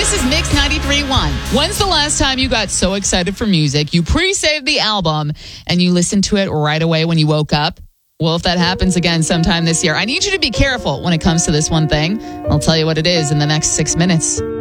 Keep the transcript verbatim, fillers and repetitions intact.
This is Mix ninety-three point one. When's the last time you got so excited for music, you pre-saved the album, and you listened to it right away when you woke up? Well, if that happens again sometime this year, I need you to be careful when it comes to this one thing. I'll tell you what it is in the next six minutes.